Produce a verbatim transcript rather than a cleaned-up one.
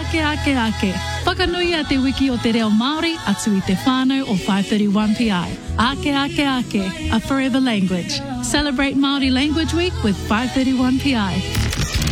Ake, ake, ake. Whakanui a te wiki o te reo Māori atu i te whānau o five thirty-one P I. Ake, ake, ake, a forever language. Celebrate Māori Language Week with five thirty-one P I.